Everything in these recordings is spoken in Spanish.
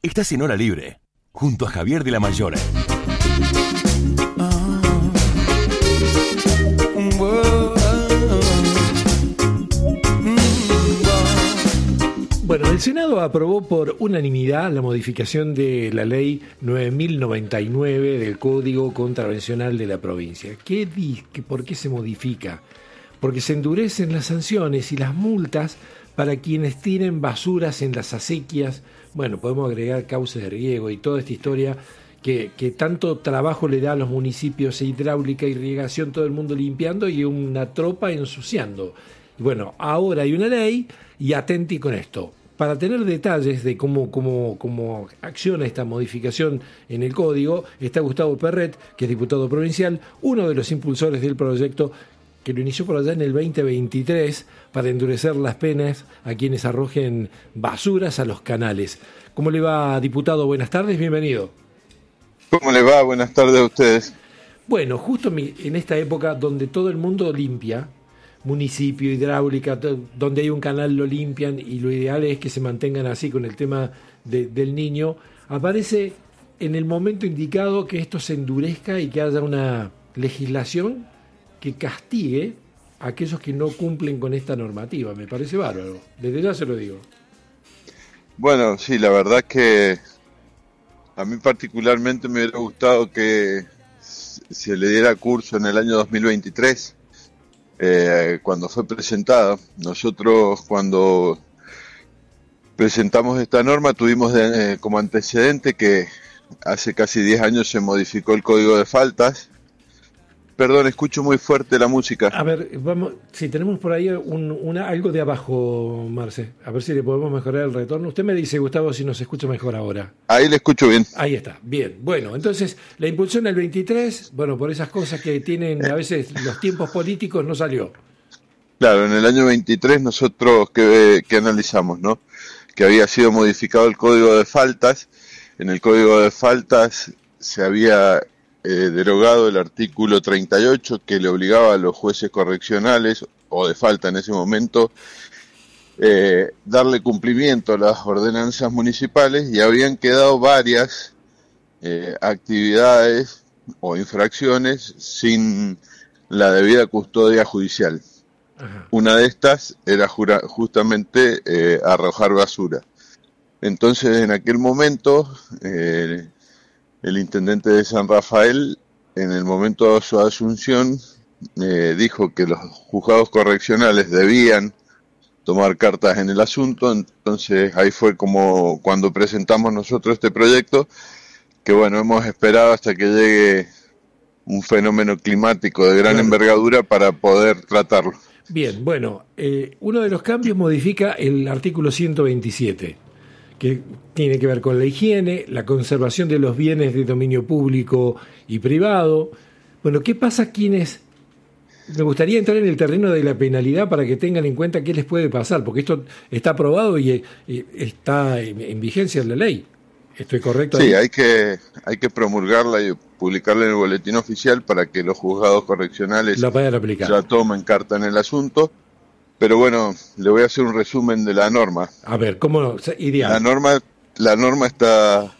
Estás en Hora Libre, junto a Javier de la Mayora. Bueno, el Senado aprobó por unanimidad la modificación de la ley 9099 del Código Contravencional de la provincia. ¿Por qué se modifica? Porque se endurecen las sanciones y las multas para quienes tiren basuras en las acequias. Bueno, podemos agregar cauces de riego y toda esta historia que tanto trabajo le da a los municipios, hidráulica, irrigación, todo el mundo limpiando y una tropa ensuciando. Y bueno, ahora hay una ley y atenti con esto. Para tener detalles de cómo acciona esta modificación en el código, está Gustavo Perret, que es diputado provincial, uno de los impulsores del proyecto que lo inició por allá en el 2023 para endurecer las penas a quienes arrojen basuras a los canales. ¿Cómo le va, diputado? Buenas tardes, bienvenido. ¿Cómo le va? Buenas tardes a ustedes. Bueno, justo en esta época donde todo el mundo limpia, municipio, hidráulica, donde hay un canal lo limpian y lo ideal es que se mantengan así con el tema del niño, aparece en el momento indicado que esto se endurezca y que haya una legislación que castigue a aquellos que no cumplen con esta normativa. Me parece bárbaro, desde ya se lo digo. Bueno, sí, la verdad que a mí particularmente me hubiera gustado que se le diera curso en el año 2023, cuando fue presentado. Nosotros cuando presentamos esta norma tuvimos como antecedente que hace casi 10 años se modificó el Código de Faltas. Perdón, escucho muy fuerte la música. A ver, vamos, si tenemos por ahí algo de abajo, Marce, a ver si le podemos mejorar el retorno. Usted me dice, Gustavo, si nos escucha mejor ahora. Ahí le escucho bien. Ahí está, bien. Bueno, entonces, la impulsión del 23, bueno, por esas cosas que tienen a veces los tiempos políticos, no salió. Claro, en el año 23 nosotros que analizamos, ¿no? Que había sido modificado el Código de Faltas. En el Código de Faltas se había derogado el artículo 38 que le obligaba a los jueces correccionales o de falta en ese momento darle cumplimiento a las ordenanzas municipales, y habían quedado varias actividades o infracciones sin la debida custodia judicial. Ajá. Una de estas era justamente arrojar basura. Entonces, en aquel momento el intendente de San Rafael, en el momento de su asunción, dijo que los juzgados correccionales debían tomar cartas en el asunto. Entonces ahí fue como cuando presentamos nosotros este proyecto, que bueno, hemos esperado hasta que llegue un fenómeno climático de gran envergadura para poder tratarlo. Bien, bueno, uno de los cambios modifica el artículo 127, que tiene que ver con la higiene, la conservación de los bienes de dominio público y privado. Bueno, ¿qué pasa a quienes? Me gustaría entrar en el terreno de la penalidad para que tengan en cuenta qué les puede pasar, porque esto está aprobado y está en vigencia la ley. ¿Estoy correcto? Sí, hay que promulgarla y publicarla en el boletín oficial para que los juzgados correccionales la puedan aplicar. Ya tomen carta en el asunto. Pero bueno, le voy a hacer un resumen de la norma. A ver, ¿cómo iría? La norma está,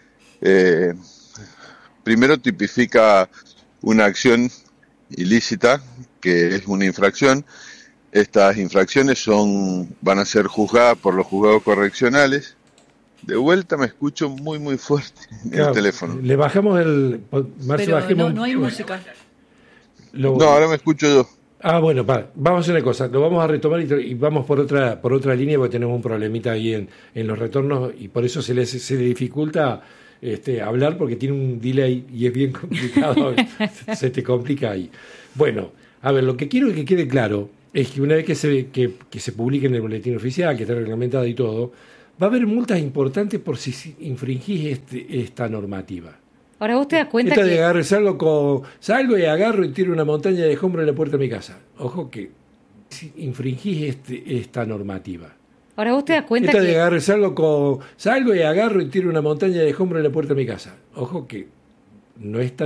primero tipifica una acción ilícita, que es una infracción. Estas infracciones van a ser juzgadas por los juzgados correccionales. De vuelta me escucho muy muy fuerte en el teléfono. Le bajamos Pero no hay música. No, ahora me escucho yo. Ah, bueno, vamos a hacer una cosa, lo vamos a retomar y vamos por otra línea, porque tenemos un problemita ahí en los retornos y por eso se le dificulta hablar, porque tiene un delay y es bien complicado, se te complica ahí. Bueno, a ver, lo que quiero que quede claro es que una vez que se publique en el boletín oficial, que está reglamentado y todo, va a haber multas importantes por si infringís esta normativa. Ahora vos te das cuenta Esta de agarre, salgo y agarro y tiro una montaña de escombros en la puerta de mi casa. Ojo que si infringís esta normativa. Ahora vos te das cuenta Esta de agarre, salgo y agarro y tiro una montaña de escombros en la puerta de mi casa. Ojo que no es tan